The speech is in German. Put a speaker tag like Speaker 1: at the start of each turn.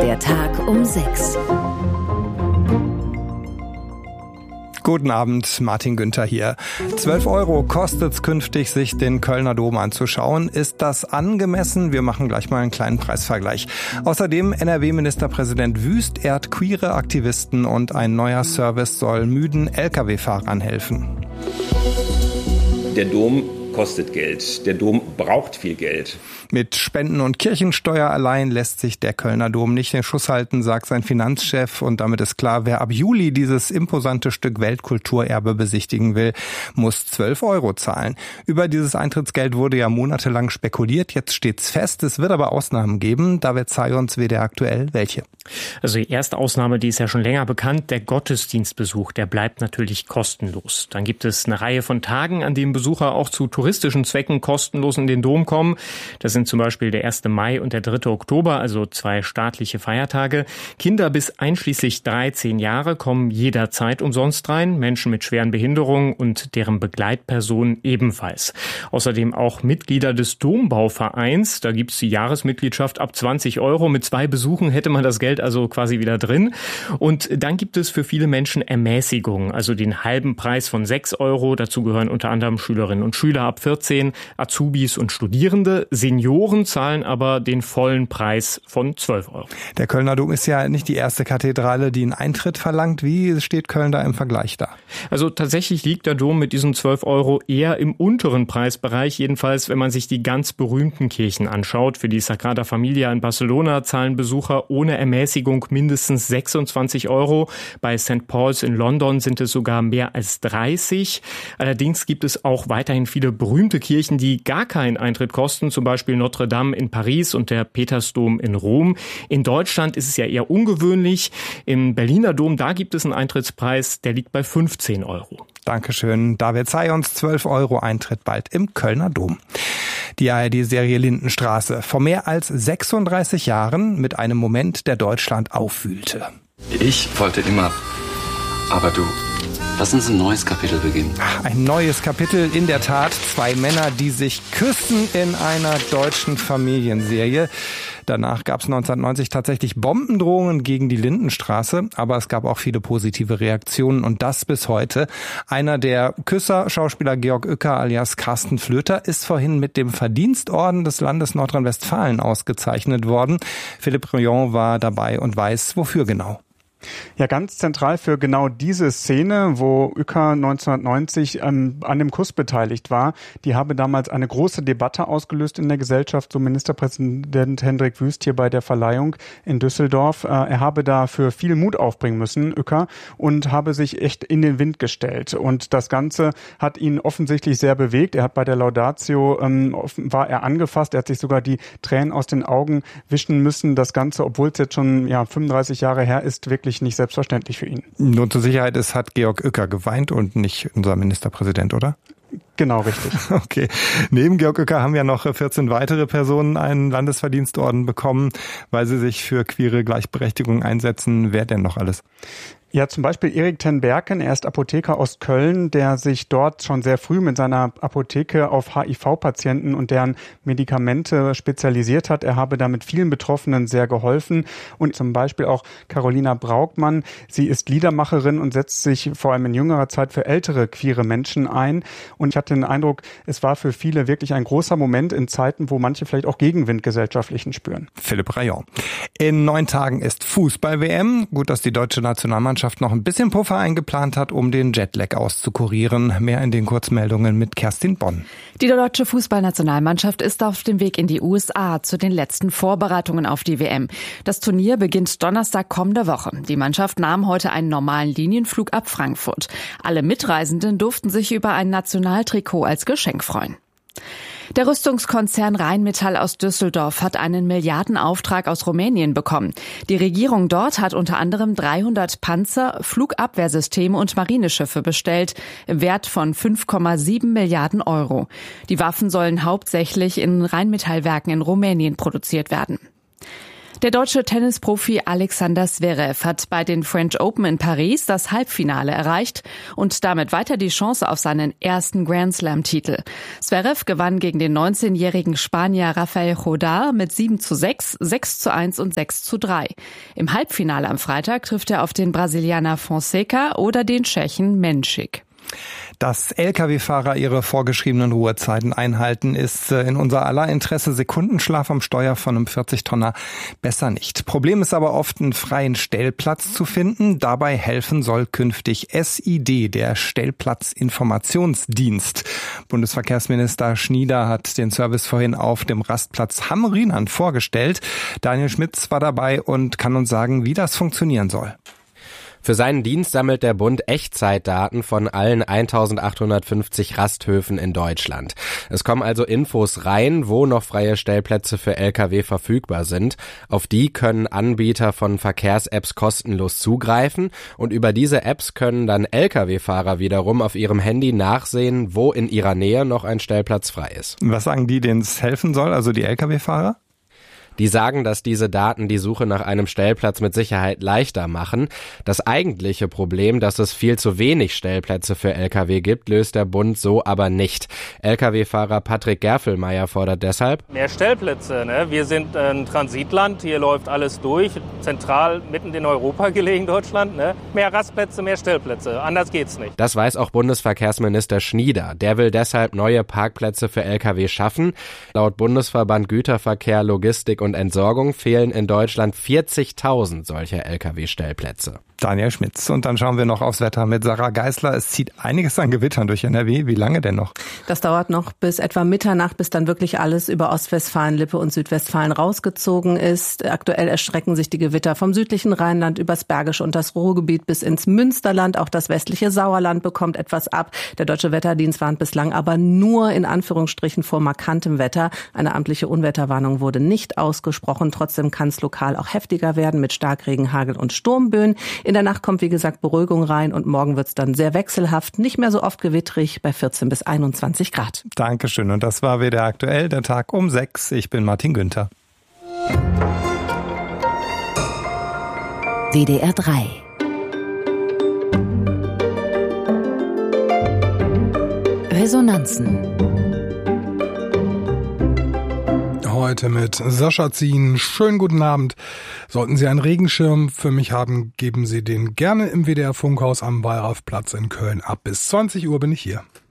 Speaker 1: Der Tag um 6.
Speaker 2: Guten Abend, Martin Günther hier. 12 € kostet es künftig, sich den Kölner Dom anzuschauen. Ist das angemessen? Wir machen gleich mal einen kleinen Preisvergleich. Außerdem NRW-Ministerpräsident Wüst ehrt queere Aktivisten und ein neuer Service soll müden Lkw-Fahrern helfen.
Speaker 3: Der Dom kostet Geld. Der Dom braucht viel Geld.
Speaker 2: Mit Spenden und Kirchensteuer allein lässt sich der Kölner Dom nicht den Schuss halten, sagt sein Finanzchef. Und damit ist klar, wer ab Juli dieses imposante Stück Weltkulturerbe besichtigen will, muss 12 € zahlen. Über dieses Eintrittsgeld wurde ja monatelang spekuliert. Jetzt steht's fest. Es wird aber Ausnahmen geben. David Zayons, WDR aktuell. Welche?
Speaker 4: Also die erste Ausnahme, die ist ja schon länger bekannt. Der Gottesdienstbesuch, der bleibt natürlich kostenlos. Dann gibt es eine Reihe von Tagen, an denen Besucher auch zu touristischen Zwecken kostenlos in den Dom kommen. Das sind zum Beispiel der 1. Mai und der 3. Oktober, also 2 staatliche Feiertage. Kinder bis einschließlich 13 Jahre kommen jederzeit umsonst rein, Menschen mit schweren Behinderungen und deren Begleitpersonen ebenfalls. Außerdem auch Mitglieder des Dombauvereins, da gibt's die Jahresmitgliedschaft ab 20 €. Mit 2 Besuchen hätte man das Geld also quasi wieder drin. Und dann gibt es für viele Menschen Ermäßigungen, also den halben Preis von 6 €. Dazu gehören unter anderem Schülerinnen und Schüler ab 14, Azubis und Studierende. Senioren zahlen aber den vollen Preis von 12 €.
Speaker 2: Der Kölner Dom ist ja nicht die erste Kathedrale, die einen Eintritt verlangt. Wie steht Köln da im Vergleich da?
Speaker 4: Also tatsächlich liegt der Dom mit diesen 12 € eher im unteren Preisbereich, jedenfalls wenn man sich die ganz berühmten Kirchen anschaut. Für die Sagrada Familia in Barcelona zahlen Besucher ohne Ermäßigung mindestens 26 €. Bei St. Paul's in London sind es sogar mehr als 30. Allerdings gibt es auch weiterhin viele berühmte Kirchen, die gar keinen Eintritt kosten, zum Beispiel Notre Dame in Paris und der Petersdom in Rom. In Deutschland ist es ja eher ungewöhnlich. Im Berliner Dom, da gibt es einen Eintrittspreis, der liegt bei 15 €.
Speaker 2: Dankeschön. David Zayons, 12 € Eintritt bald im Kölner Dom. Die ARD-Serie Lindenstraße. Vor mehr als 36 Jahren mit einem Moment, der Deutschland aufwühlte.
Speaker 5: Ich wollte immer, aber du. Lass uns ein neues Kapitel beginnen.
Speaker 2: Ein neues Kapitel, in der Tat. 2 Männer, die sich küssen in einer deutschen Familienserie. Danach gab es 1990 tatsächlich Bombendrohungen gegen die Lindenstraße, aber es gab auch viele positive Reaktionen und das bis heute. Einer der Küsser, Schauspieler Georg Uecker alias Carsten Flöter, ist vorhin mit dem Verdienstorden des Landes Nordrhein-Westfalen ausgezeichnet worden. Philippe Rion war dabei und weiß, wofür genau.
Speaker 6: Ja, ganz zentral für genau diese Szene, wo Uecker 1990 an dem Kuss beteiligt war. Die habe damals eine große Debatte ausgelöst in der Gesellschaft, so Ministerpräsident Hendrik Wüst hier bei der Verleihung in Düsseldorf. Er habe dafür viel Mut aufbringen müssen, Uecker, und habe sich echt in den Wind gestellt. Und das Ganze hat ihn offensichtlich sehr bewegt. Er hat bei der Laudatio, war er angefasst, er hat sich sogar die Tränen aus den Augen wischen müssen. Das Ganze, obwohl es jetzt schon 35 Jahre her ist, wirklich nicht selbstverständlich für ihn.
Speaker 2: Nur zur Sicherheit, es hat Georg Uecker geweint und nicht unser Ministerpräsident, oder?
Speaker 6: Genau, richtig.
Speaker 2: Okay. Neben Georg Uecker haben ja noch 14 weitere Personen einen Landesverdienstorden bekommen, weil sie sich für queere Gleichberechtigung einsetzen. Wer denn noch alles?
Speaker 6: Ja, zum Beispiel Erik ten Berken, er ist Apotheker aus Köln, der sich dort schon sehr früh mit seiner Apotheke auf HIV-Patienten und deren Medikamente spezialisiert hat. Er habe damit vielen Betroffenen sehr geholfen. Und zum Beispiel auch Carolina Braukmann, sie ist Liedermacherin und setzt sich vor allem in jüngerer Zeit für ältere queere Menschen ein. Und ich hatte den Eindruck, es war für viele wirklich ein großer Moment in Zeiten, wo manche vielleicht auch Gegenwind gesellschaftlichen spüren.
Speaker 2: Philippe Rayon. In 9 Tagen ist Fußball-WM. Gut, dass die deutsche Nationalmannschaft noch ein bisschen Puffer eingeplant hat, um den Jetlag auszukurieren. Mehr in den Kurzmeldungen mit Kerstin Bonn.
Speaker 7: Die deutsche Fußballnationalmannschaft ist auf dem Weg in die USA zu den letzten Vorbereitungen auf die WM. Das Turnier beginnt Donnerstag kommende Woche. Die Mannschaft nahm heute einen normalen Linienflug ab Frankfurt. Alle Mitreisenden durften sich über ein Nationaltrikot als Geschenk freuen. Der Rüstungskonzern Rheinmetall aus Düsseldorf hat einen Milliardenauftrag aus Rumänien bekommen. Die Regierung dort hat unter anderem 300 Panzer, Flugabwehrsysteme und Marineschiffe bestellt, im Wert von 5,7 Milliarden €. Die Waffen sollen hauptsächlich in Rheinmetallwerken in Rumänien produziert werden. Der deutsche Tennisprofi Alexander Zverev hat bei den French Open in Paris das Halbfinale erreicht und damit weiter die Chance auf seinen ersten Grand-Slam-Titel. Zverev gewann gegen den 19-jährigen Spanier Rafael Jodar mit 7:6, 6:1 und 6:3. Im Halbfinale am Freitag trifft er auf den Brasilianer Fonseca oder den Tschechen Menšik.
Speaker 2: Dass Lkw-Fahrer ihre vorgeschriebenen Ruhezeiten einhalten, ist in unser aller Interesse. Sekundenschlaf am Steuer von einem 40-Tonner besser nicht. Problem ist aber oft, einen freien Stellplatz zu finden. Dabei helfen soll künftig SID, der Stellplatzinformationsdienst. Bundesverkehrsminister Schnieder hat den Service vorhin auf dem Rastplatz Hamm-Rheinland vorgestellt. Daniel Schmitz war dabei und kann uns sagen, wie das funktionieren soll.
Speaker 1: Für seinen Dienst sammelt der Bund Echtzeitdaten von allen 1850 Rasthöfen in Deutschland. Es kommen also Infos rein, wo noch freie Stellplätze für Lkw verfügbar sind. Auf die können Anbieter von Verkehrs-Apps kostenlos zugreifen und über diese Apps können dann Lkw-Fahrer wiederum auf ihrem Handy nachsehen, wo in ihrer Nähe noch ein Stellplatz frei ist.
Speaker 2: Was sagen die, denen es helfen soll, also die Lkw-Fahrer?
Speaker 1: Die sagen, dass diese Daten die Suche nach einem Stellplatz mit Sicherheit leichter machen. Das eigentliche Problem, dass es viel zu wenig Stellplätze für Lkw gibt, löst der Bund so aber nicht. Lkw-Fahrer Patrick Gerfelmeier fordert deshalb
Speaker 8: mehr Stellplätze. Ne? Wir sind ein Transitland, hier läuft alles durch, zentral mitten in Europa gelegen, Deutschland. Ne? Mehr Rastplätze, mehr Stellplätze, anders geht's nicht.
Speaker 1: Das weiß auch Bundesverkehrsminister Schnieder. Der will deshalb neue Parkplätze für Lkw schaffen. Laut Bundesverband Güterverkehr, Logistik und Entsorgung fehlen in Deutschland 40.000 solcher Lkw-Stellplätze.
Speaker 2: Daniel Schmitz. Und dann schauen wir noch aufs Wetter mit Sarah Geisler. Es zieht einiges an Gewittern durch NRW. Wie lange denn noch?
Speaker 9: Das dauert noch bis etwa Mitternacht, bis dann wirklich alles über Ostwestfalen, Lippe und Südwestfalen rausgezogen ist. Aktuell erstrecken sich die Gewitter vom südlichen Rheinland übers Bergische und das Ruhrgebiet bis ins Münsterland. Auch das westliche Sauerland bekommt etwas ab. Der Deutsche Wetterdienst warnt bislang aber nur in Anführungsstrichen vor markantem Wetter. Eine amtliche Unwetterwarnung wurde nicht ausgesprochen. Trotzdem kann es lokal auch heftiger werden mit Starkregen, Hagel und Sturmböen. In der Nacht kommt, wie gesagt, Beruhigung rein und morgen wird es dann sehr wechselhaft, nicht mehr so oft gewittrig bei 14 bis 21 Grad.
Speaker 2: Dankeschön. Und das war WDR aktuell, der Tag um 6. Ich bin Martin Günther.
Speaker 10: WDR 3 Resonanzen.
Speaker 11: Heute mit Sascha Zien. Schönen guten Abend. Sollten Sie einen Regenschirm für mich haben, geben Sie den gerne im WDR Funkhaus am Wallrafplatz in Köln ab. Bis 20 Uhr bin ich hier.